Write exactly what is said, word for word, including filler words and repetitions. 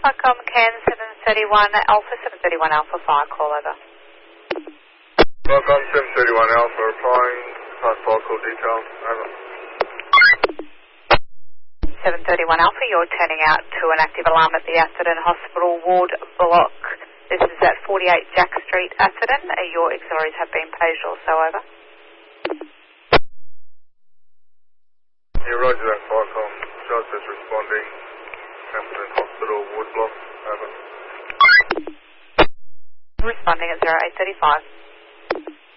Fucom Can seven thirty-one Alpha, seven thirty-one Alpha, fire call over. Fucom seven thirty-one Alpha, replying, fire call details, over. seven thirty-one Alpha, you're turning out to an active alarm at the Atherton Hospital Ward Block. This is at forty-eight Jack Street, Atherton. Your auxiliaries have been paged also, over. Yeah, roger that, Fucom. Shows is responding. Atherton Hospital Ward Block, over. Responding at zero eight thirty-five.